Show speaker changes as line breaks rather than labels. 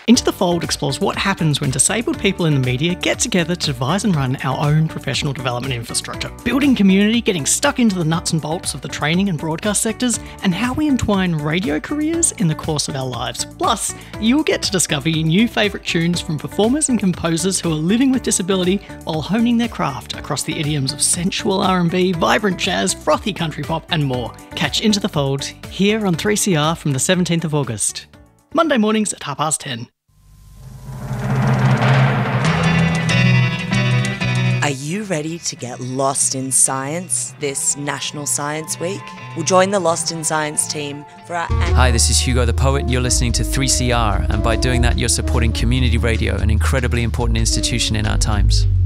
Into the Fold explores what happens when disabled people in the media get together to devise and run our own professional development infrastructure, building community, getting stuck into the nuts and bolts of the training and broadcast sectors, and how we entwine radio careers in the course of our lives. Plus, you'll get to discover your new favourite tunes from performers and composers who are living with disability while honing their craft across the idioms of sensual R&B, vibrant jazz, frothy country pop, and more. Catch Into the Fold here on 3CR from the 17th of August. Monday mornings at 10:30.
Are you ready to get lost in science this National Science Week? We'll join the Lost in Science team for our...
Hi, this is Hugo the Poet. You're listening to 3CR, and by doing that, you're supporting community radio, an incredibly important institution in our times.